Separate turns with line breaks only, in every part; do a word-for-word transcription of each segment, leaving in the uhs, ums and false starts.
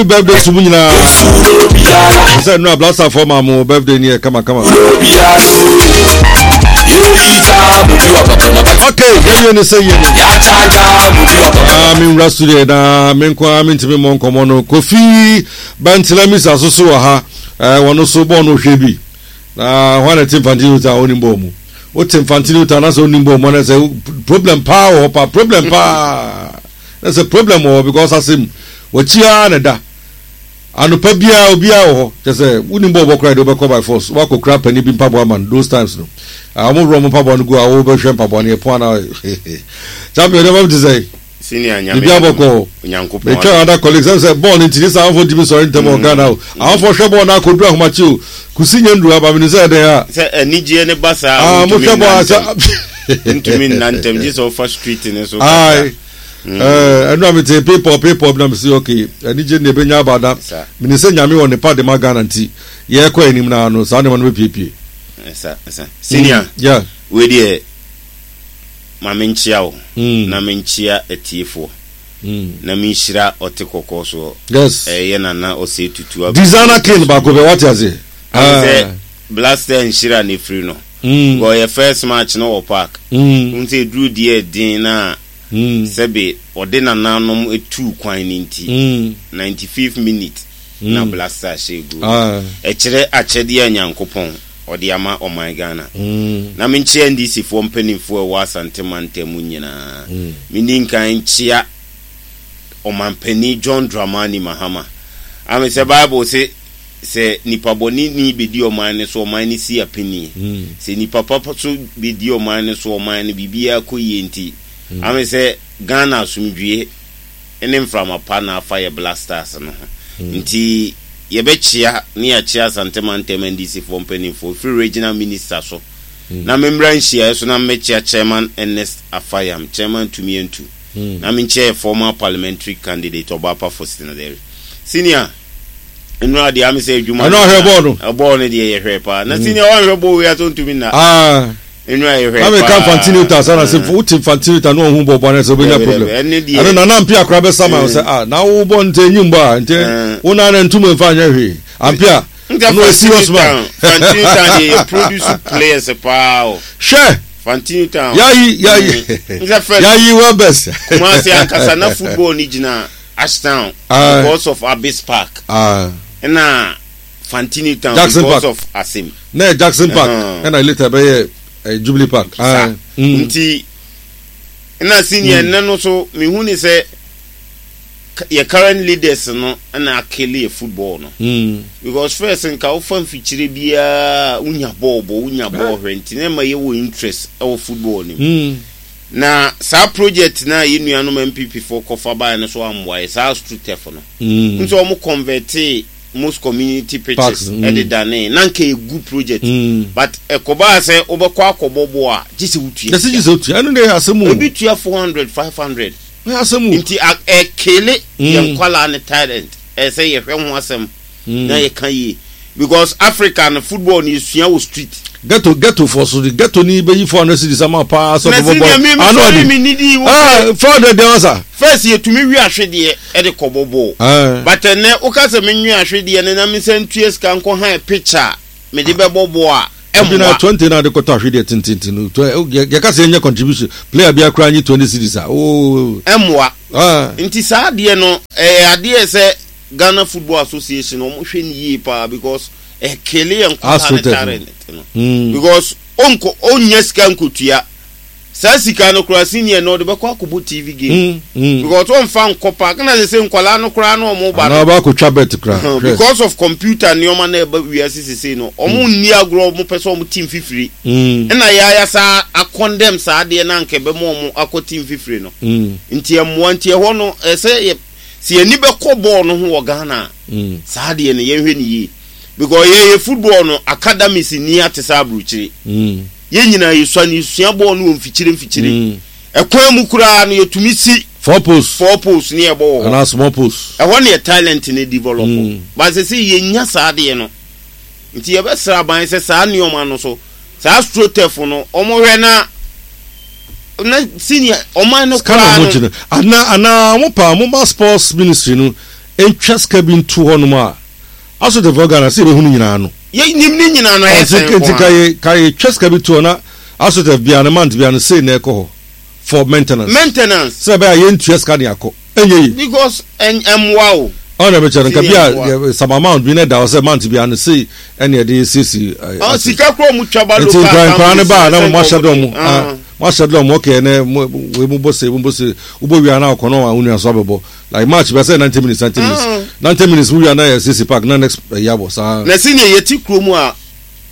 birthday Subunina. I said no blaster for my birthday near. Come on, come on. Okay, here you say you. I'm in Rasude. I'm in Kwame to be Moncomono. Kofi Bantilamis Asoso ha. I want to so born no shebi. Na one team Fantino ta onimbomu. What team Fantino ta na so onimbomu na say problem power or problem power. That's a problem or because I see Wachia na da. Anu pabia obia ho just say unimbo bo cry do be by force wa ko crap any bi pabo man those times no amu ro mo pabo no go awu be hwe pabo ne po na champion dem to say
senior nyame
bia boko
nyankopo
the two other colleagues say born into this awful team so in term Ghana awful hwe bo na ko du ahmachi kusinye ndu aba me say dey ha
say anije ne basa
ah mo hwe bo asa
ntumi nantem just offer street ne so
ai eh enu am te people people na me say okay anije ne benya abada me say nyame won ne pa de magana nti ye kwa enim na no sa ne mo be piepie
esa esa senior
yeah
we dey ma menchia o na menchia etiefo na menhira otekoko so
yes
eh ye na na o se tutu ab
designer king ba ko be what you say
ah blaster nhira ne free no go your first match no park unse drew die din na sebe odena nanom etu kwan ninti ninety-fifth minute na blaster shegu e kire achede anyankopon odi ama o my Ghana na menchia ndisi fo mpanimfo e wa santemantemu nyina mininkan chia o mampani John Dramani Mahama ame se Bible say se nipa boni ni bedi o man so o man si apeni se nipa papa so bedi o man so o man bibia koyi nti ame se Ghana sumdwie enem from apa na fire blasters no nti ye be chia ni ya chia santemantemu ndisi fo mpanimfo free regional minister so na membran hia so na mechia chairman Ernest Afayam chairman Tumientu na minche former parliamentary candidate Obapa for Senate senior enra dia me say adwuma
no hwebo no
abo no de ye hwepa na senior wan hwebo we ato ntumi na
ah
enra ye hwepa
na me kan Fantino ta sana se futi Fantino ta no hu bobo na so benya problem ano na na mpia kra be sama say ah na wo bo nte nyimbo a nte wo na na ntumi mfa nya hwe ampia no serious man
Fantino ta dey produce players pa
she
Fantino Town.
Yayi yayi. Yayi wa best.
Kuma se ankasa na football ni gina Ashtown because of Abyss Park. Ah. Na Fantino Town because of Asim.
Na Jackson Park. And I later be Jubilee Park. Ah.
Nti na senior na no so me hu ni say your current leaders no na akele football no because first nka wo fan fichire bia unya ball bo unya ball rent na ma ye wo interest e football ni na sa project na ye nuanom M P P for kofa ba na so amboy sa strutef no nso o mo convert most community pitches e de dane na nka e good project but e ko ba say obekwa akobobo a gise wutua
gise gise wutua anu dey asemu
e bitua four hundred five hundred
asemu
nti e kele ye kwala ne talent e say ye hwe ho asem na ye kan yi because African football ni sua wo street
get to get to for so the get to ni be four hundred cities ama pa so for ball
anu mi nidi
ah four hundred dey answer
first ye tumi wi ahwede e de kobobo but ne o ka se menwi ahwede ne na me sentues kan ko han picture me de be bobo a
Ebina twenty na de kota hwede tintintin to ye ka se nya contribution player bia kra nyi twenty cities ah oh
emwa ah nti sa de no eh ade se Ghana Football Association o mo hwe ni yi pa because e kele en ko talent no because onko onyeska nkotua sa sika no kra senior no de be kwa kubo T V game because on fan kopa kana se nkwala no kra no mo ba
na ba ko twabet kra
because of computer ni o ma na ba wi asisi no o mo ni agro mo person mo team fifiri na ya ya sa akondem sa de na nke be mo mo akọ team fifiri no nti emwo nti e ho no se si eni be ko ball no ho wo Ghana sa de ne ye hwe ni yi because ye football no academies ni atesa abruchiri ye nyina yesua ni sua ball no mfichire mfichire ekwan mu kura no yetumi si
four posts
four posts ni e ball
and small posts
e won ye talent ni develop but say say ye nya sa de no nti ye be sra ban say sa ni o ma no so sa strotef no omo hwe na na senior o ma no kura
no ana ana mo pa mo ma sports ministry no entwas ka bi nto ho no ma aso de vogana se be hunu nyina no
ye nim ni nyina no ye sen
ko kai kai twas ka bi to na aso de bia na mant bia no say na ekọ for maintenance
maintenance
se be ye ntwas ka ne akọ enye
because en emwa
ona be chere ka bia some amount bi na da say mant bia no say ene ye dey sisi
oh sika kro mu twaba lo
ka kan na ba na mo shadow mu mo shadow mo ke ne we mu bose mu bose ubo wi ana akọ no wa unu aso abebo like match be say ninety minutes ninety minutes ninety minutes we are na sisi park na next yabo sa
na senior yeti kro mu a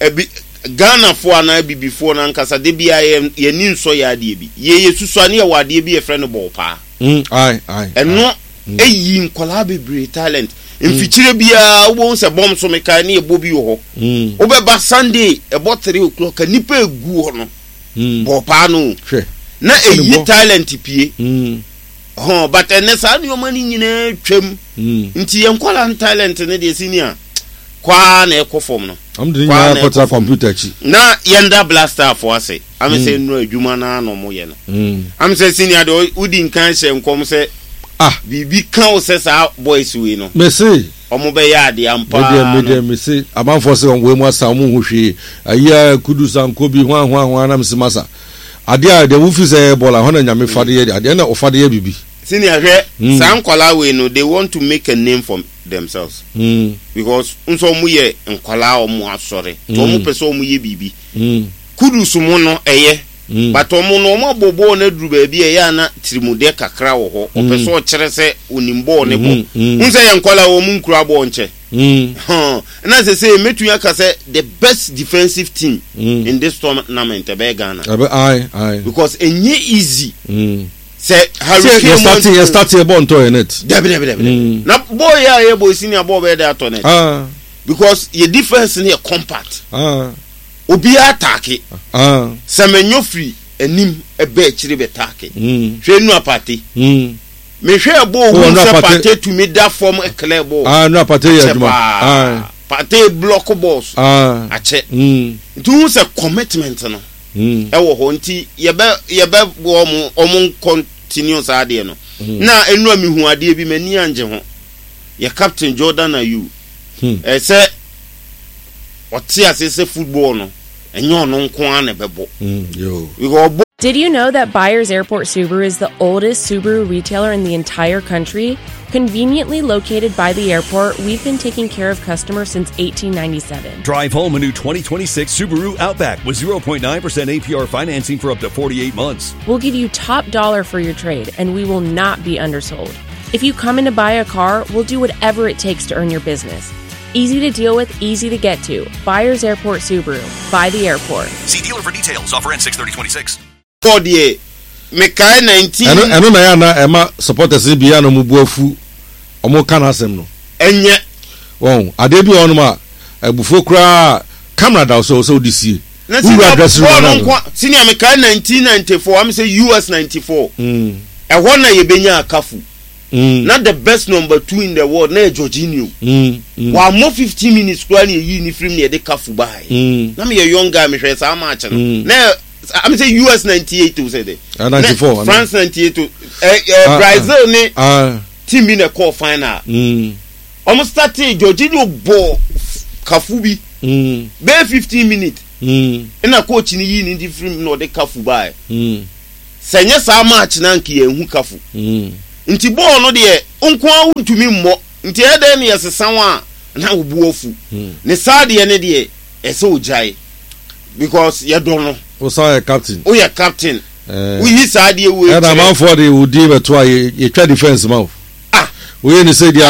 Ghana for ana bibi for na nkasa de bia ye ni nso ya de bi ye yesusu ane ye wade bi ye frɛ no ball pa
mm ai ai
eno eyi nkola bebre talent mfikyire bia wo se bom so meka na ye bobi ho wo be ba Sunday about three o'clock ka nipa egu ho no ball pa no
hwe
na eyi talent pie mm ho but ene sa ne omani nyina twam nti ye nkola talent ne de senior kwa na ekofom no
am de nya kwata computer chi
na yenda blaster for ase am say no adwuma na no mo ye no am say senior do udi nkan hye nkom say
ah
bibi kan o say sa boys we no
me say
omo be ya de ampa
me de me say aban for say on we mu asa mu hu hwe ayi kudu sanko bi hwan hwan hwan na mse masa ade a de wo fi say bola ho na nyame fade ye ade na o fade ye bibi
senior hwe san kwala we no they want to make a name for themselves
mm.
because unso mu ye nkwala o mu asore to mu pese o mu ye bibi
mm.
kudu sumo no eye mm. but o mu no mo bobo na duru ba bi eye ana tirimude kakra wo ho o pese o kire se onimbo ne bo unse ye nkwala o mu nkura bo nche
mm.
ha na se se metu aka se the best defensive team mm. in this tournament e be Ghana
aye aye
because enye easy
mm.
say Hurricane
starting you starting about to in it
debe debe debe na boy ya ye boy senior boy be there to net
ah
because your defense in here compact
ah
obi attack
ah
semenyo free enim ebe akire be attack
mm
hwe nu apate
mm
me hwe bo wo se apate to me that form a clear ball
ah no apate ya duma ah
apate block balls
ah
ache
mm
tu se commitment no
mm
e wo ho nti ye be ye be wo mu omu continuous ade no na enu amihu ade bi mani anje ho ye captain Jordan Ayew eh say oti asese football no enyo no nko an na bebo
yo
we go.
Did you know that Byers Airport Subaru is the oldest Subaru retailer in the entire country? Conveniently located by the airport, we've been taking care of customers since eighteen ninety-seven.
Drive home a new twenty twenty-six Subaru Outback with zero point nine percent A P R financing for up to forty-eight months.
We'll give you top dollar for your trade, and we will not be undersold. If you come in to buy a car, we'll do whatever it takes to earn your business. Easy to deal with, easy to get to. Byers Airport Subaru. By the airport.
See dealer for details. Offer ends six thirty twenty-six.
For the Mekai nineteen.
Eno eno na ya na ema supporters bi ya no mu buafu omo kana asem no.
Enye.
Won ade bi onu ma ebufu kra camera da so so disie.
Na senior senior Mekai nineteen ninety-four am say U S ninety-four.
Mm.
E ho na ye benya akafu.
Mm.
Not the best number two in the world na Jorginho.
Mm. Mm.
Wa mo fifteen minutes kwa ni yi ni film ne de kafu bai.
Mm.
Na me ye young guy me hwe sa match no. Na I'm say U S ninety-eight to say
uh, ninety-four
France ninety-eight to uh, uh, uh, Brazil ne
uh,
team in the call final
mm
almost started Jorginho ball kafu bi
mm
be fifteen minutes
mm
na coach ni yi ni different no de kafu bai
mm
senye sa match na nki ehu kafu
mm
nti ball no de nko a ntumi mmo nti e de ne yesesan wa na obu ofu ne sa de ne de ese ojai because you don't know.
O say captain.
O ya captain.
Eh.
We his idea we.
And man for the would do beto ye ye try defense mouth.
Ah.
We ni say dia.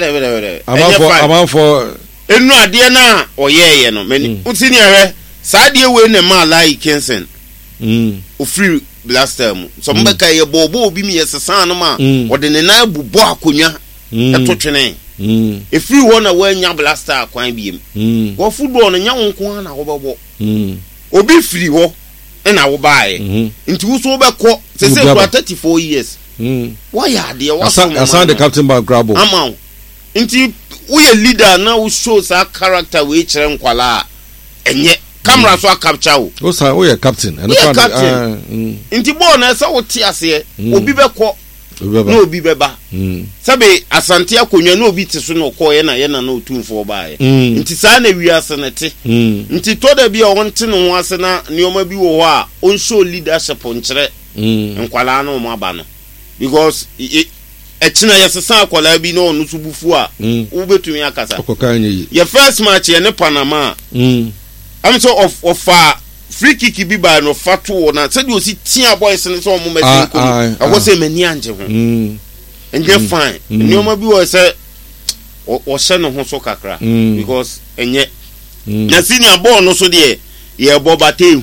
Am for am for
enu ade na oye ye no. Many uti ni ehwe. Sa ade we na ma like Kensen.
Mm.
O free blaster mu. So mbeka ye bobo obi mi yesesan no ma. O de ne na bubo akonwa. Eto twene.
Mm.
E free one na we nya blaster akwan biem.
Mm.
Go football no nya wonko na wo bebo.
Mm.
Obi free ho na wo baaye. Nti wo so wo bekọ se se for thirty-four years.
Mm.
Why ya de wo
so asan the captain back grab.
Ama. Nti wo ye leader na wo show sa character we kire nkwala enye camera so capture wo.
O say wo ye captain and
the captain. Nti ball na se wo ti ase obi bekọ no obi beba sabe asante akonwa no obi te so no ko ye na ye na no tumfo baaye nti saa na wiase ne te nti to da bi a wonte no ho ase na neoma bi wo ho a on show leadership nkyere nkwala na mo aba no because e china yesesa akwala bi no no subufu a wo betumi akasa ye first match ye ne Panama am so of of uh, free kick bi ba no fatu na said you see tia boys ne so mo mezi ko I go say mani anje ho enje fine neoma bi wo say o hye no ho so kakra because enye na senior ball no so de ye bo batehu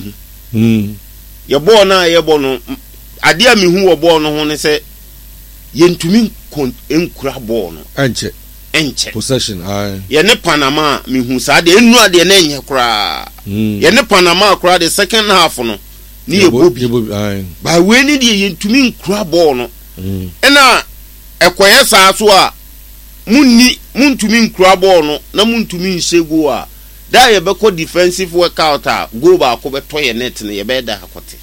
ye ball na ye ball no ade a mehu wo ball no ho ne say yentumi enkura ball no
enche
enche
possession ai
ye ne Panama mehu sa de enu ade na enye kura ye ne Panama kura the second half no ni ye bobi
ai
ba we ni de yentumi enkura ball no ena ekoye sa so a munni muntumi enkura ball no na muntumi nsego a da ye be ko defensive workout a go ba ko be to ye net no ye be da akote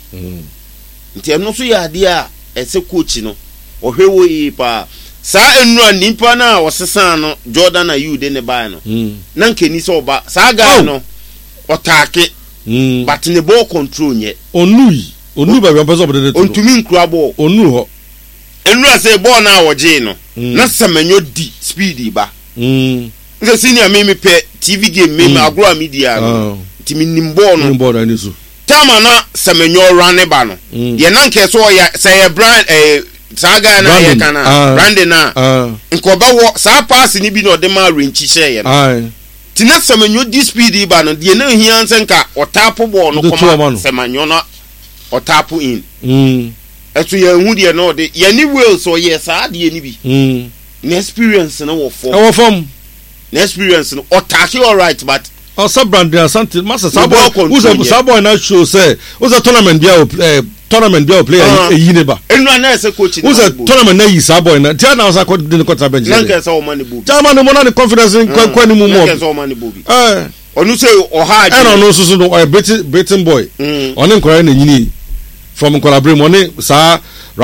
nti eno so ya ade a ese coach no ohwewo yi pa sa enura nimpa na osesa no Jordan ayu de ne ba no na nkeni so oba sa ga no otake but ne ball control nye
onui onu ba bi person obede to
ontumi nkura ball
onu ho
enura say ball na woje no na semenyo di speed ba nse senior me me pe T V game me agro media no timi nimbo no
nimbo na nisu
tama na semenyo run ba no ye na nke so ya say brand eh saga na ye kana Brandon na nkoba wo sa pass ni bi no de ma renchi share no tina semenyo di speed ba no de na hia nsenka o tap ball no koma semenyo no o tap in mm etu ye hu de no de ye ni will so ye sa de ni bi mm na experience na wo form
wo form
na experience no o take all right but
o sa Brandon Asante master sabo who's a sabo na show say who's a tournament bia tournament bia player e yine ba
enu na ese coach
who's a tournament na yi sabo na tia na sa ko de ko bench
na nke sa o mani bobi
jama no mo na confidence kwa kwa ni mu mo
na nke sa o mani bobi
eh
onu say o ha
e no no so so no Britain Britain boy oni nkora na yini from Nkolabre mo ni sa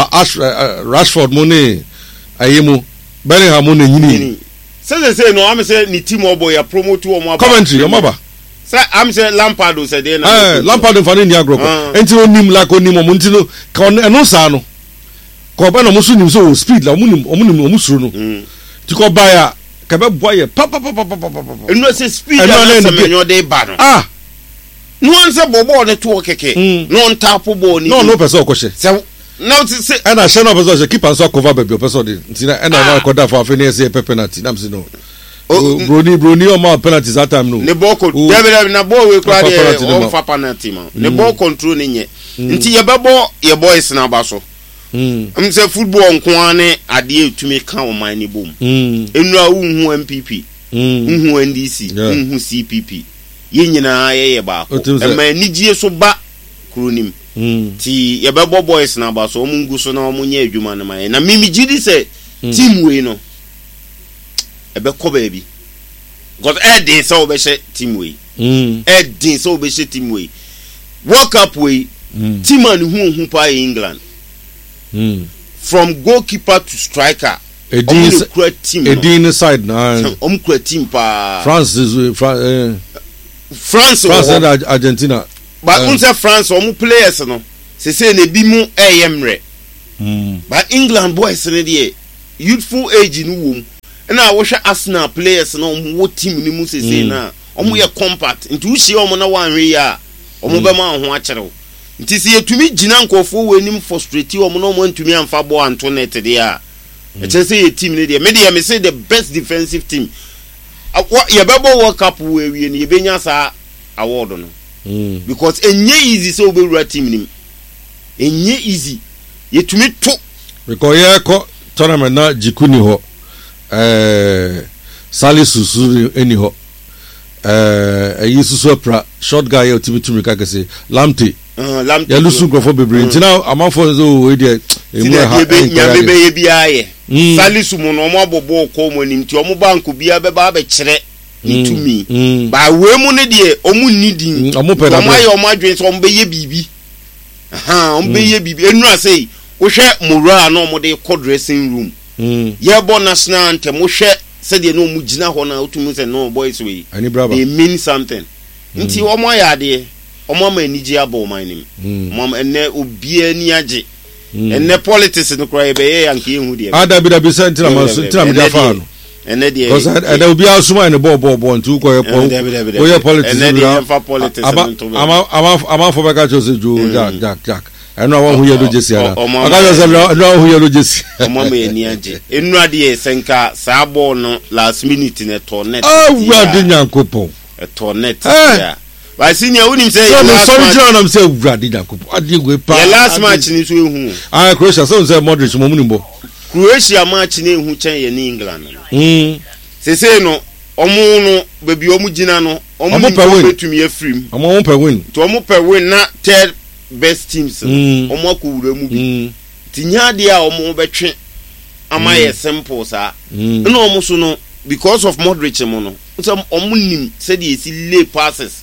Rashford mo ni ayemu Bellingham mo na yini
say say no am say ni team obo ya promote o mo
commentary o maba
say am say Lampard say dey na
eh Lampard fa ni ni agro enti onim la ko nim o enti no ka no sa no ko ba no musu nim so speed la omunim omunim omusuro no ti ko ba ya ka be boye pa pa pa pa pa pa
no say speed na se menyo dey ba no
ah
no one say bobo ne to keke no tap ball ni
no no person ko she
say now to say
and I shall not person keep and so cover baby person dey ntina and I ko da for afeni say penalty na say no broni broni o ma penalty that time no
ne ball control dey na ball we kra dey o fa penalty ma ne ball control ni nye nti ye bebo ye boys na ba so mm am say football nko ane ade etumi ka o man ni bom mm enu a unhu M P P mm unhu N D C unhu C P P ye nyina ye ye ba ko e ma nigie so ba kronim ti ye bebo boys na ba so omu ngu so na omu nya adwuma na man na mimi gidi say team we no ebe ko baby because e dey so be she team we mm e dey so be she team we World Cup we team man hu hu pa England mm from goalkeeper to striker
e dey
team
e dey inside na
om kra team pa
France is France
France
France and Argentina
but um, unse France om players no se se na bi mu eyemre mm but England boys ne dey youthful age no wom na wo hwe Arsenal players no wo team ni mu se se na om ye compact nti wo hie om na wanwe ya om be ma ho a kyerɛw nti se yetumi gina nkofo wo anim frustrate om no mo ntumi amfa bo anto net dey a e kyerɛ se ye team ne dey me dey me say the best defensive team ye bebo World Cup wo awie ni ye benya sa award no mm because enye easy so be wura team nim enye easy yetumi to
because ye ko tournament na jikuni ho eh Salisu Susu eni ho eh ayi susu pra short guy o timi tumi ka kese Lamte
uh Lamte
ya lusu grofo bebre ntina amafo zo we dey
emu ha nya bebe ye bia ye Salisu mo no mo abobo ko mo nim ti o mo banku bia be ba be kire ntumi ba we mu ne de o mu nidi o mo aye o mo adwen so o be ye bibi aha o be ye bibi enu asei wo hwe mura no mo de kɔ dressing room mm ye bo national anthem wo hwe said no mu gina ho na otumu say no boys we they mean something nti omo ayade omo ma aniji abo man nim mom enne obi ani age enne politics no kra be ye yanke ehu de
ada bi da bi sent na ma so tram da fa no
enne de
because ada obi asuma ne bo bo bo ntu ko ye po wo ye politics
enne fa politics no
ama ama ama fo beka chose ju jack jack jack eno wa hu ye do jesi ara aka just no hu ye do jesi
omo ma ani age enu ade ye senka sa ball no last minute ne to net
ah wa de nyankopon
e to net ya ba senior unim say
so no sorry john am say wa de nyankopon ade go pa
the last match ni so ehu
ah Croatia so say Modric mo munimbo
Croatia match ni ehu chen ye ni England
mm
se se no omo no bebi omo gina no omo betumi afrim
omo omo pe win
to omo pe win na third best teams omo akowura mu bi tinya de a omo betwe ama ye simple sa na omo so no because of Modric mo no so omo nim said he si lay passes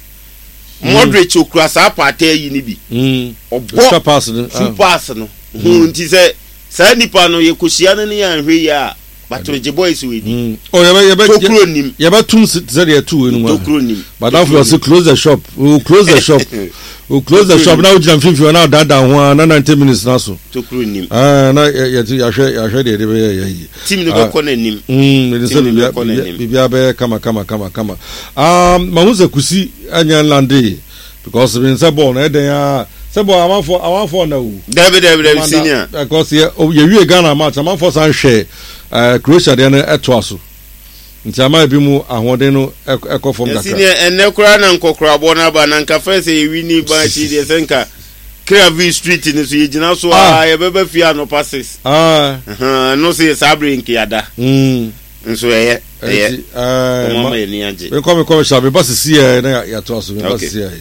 Modric okura sa party yi ni bi obo
super pass no
super pass no nti say sa nipa no ye kosia no ne ya hwe ya Batroje boys we di
oh ye ye
tokro nim
ye ba tum zeri two enu
tokro nim
but now we also close the shop we will close the shop we close the shop now jam fifty now that down one na ninety minutes na so
tokro nim
ah na ye ye ya hwe ya hwe de de be ye
team no be kona nim
mm ne se bibia be kama kama kama kama um mahuza kusi anya lande because we say ball na den ya say ball am for am for na u
David David senior
because ye ye wi Ghana match am for san share Uh, Croatia de na eto aso nti ama bi mu ahoden no ekọ form dakra
senior enne kura na nkokora bo na ba na nka first e wini ba chi de senka Kravi street ni so yigina so ah ye beba fia no passes
ah
uh no say sabre nki ada
mm
nso ye ye
eh
mama ye ni anje
we come come shabe ba sisi e na ya to aso ba sisi e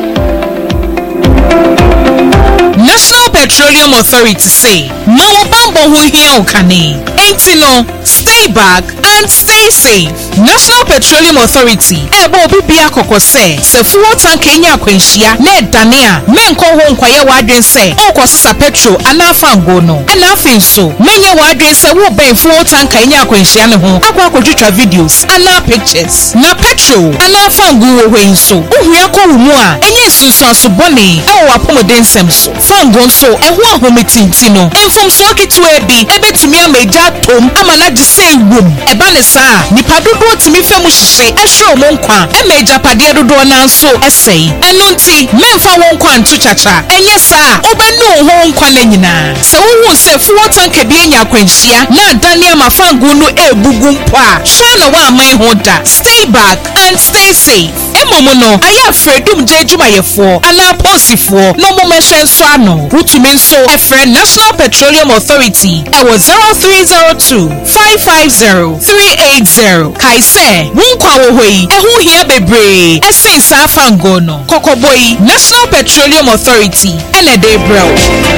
National Petroleum Authority say, "Mawo bambo hu hia okane. Enti no, stay back and stay safe." National Petroleum Authority ebo obi bia kokose se fuel tank enya akwanhia na edane a menko ho nkwaye wadwen se okosesa petrol anafa ngo no. Ana afin so, menye wadwen se wo ben fuel tank enya akwanhia ne ho akwa akodwetwa videos ana pictures. Na petrol anafa ngo wo hwen so. Ohua ko wo mu a enye sunsu asobone e wo apomodin sem so. Fango so eho ahometinti no enfom so kitu ebi ebetimi ameja tom ama na gisei wom eba ne saa nipa dodo timi fam hihye ehwe mo nkwa emeja pade dodo na nso esei eno nti memfa won nkwa nto chacha enye saa obenu ho nkwa na nyina se wo se fuo tanka bi enya kwanhia na daniel mafango no ebugu mpo a hwe na wa aman ho da. Stay back and stay safe. Emomo no aya fredum je jumayefo ana posifo no mo mehwe nso ano rutumi nso efre National Petroleum Authority ewo zero three zero two five five zero three eight zero kaise wunkwa wo hoi ehu hia bebre esen sa fango no kokoboi National Petroleum Authority ene de bro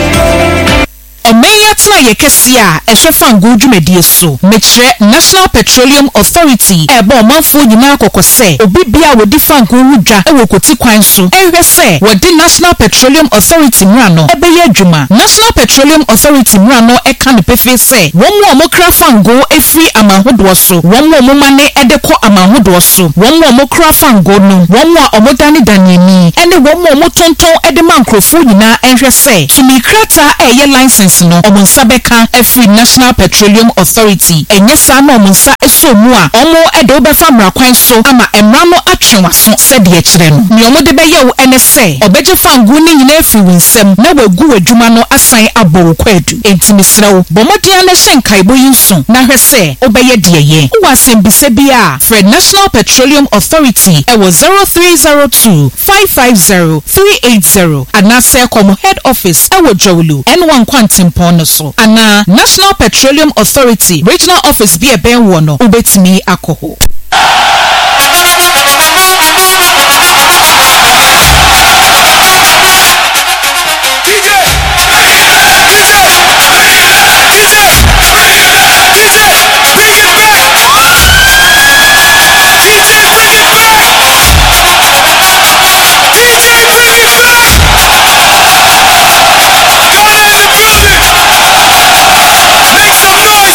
Emeya tla yekesia ehwe fango dwumedie so mekire National Petroleum Authority ebo omanfo nyina akokose obi bia wodi fango wudwa ewo koti kwan so ehwe se wodi National Petroleum Authority mra no ebeye adwuma. National Petroleum Authority mra no eka ne pefe se wonmo omokra fango efri amahodo so wonmo omomane edeko amahodo so wonmo omokra fango no wonmo omodani daniemi ene wonmo omotonton ede mankrofo nyina ehwe se tumikrata eye license no omunsabeka every National Petroleum Authority enye sa na omunsa esomu a omo ede obefa mrakwan so ama emra no atwenwaso sede e kire no ni omo de beye wo ene se obeje fangu ni nyina afi winsem na wagu adwuma no asan abowo kwadu enti misrewo bomodia na hyenkai boyinso na hwese obeye dieye wasem bise bia Fred National Petroleum Authority ewo zero three zero two five five zero three eight zero anase komo head office ewo Jowlu N one Quantum Pono so ana National Petroleum Authority regional office bi eben wo no obetimi akoho.